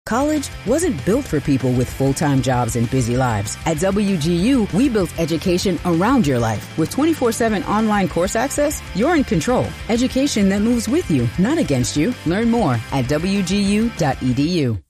College wasn't built for people with full-time jobs and busy lives. At WGU, we built education around your life. With 24/7 online course access, you're in control. Education that moves with you, not against you. Learn more at wgu.edu.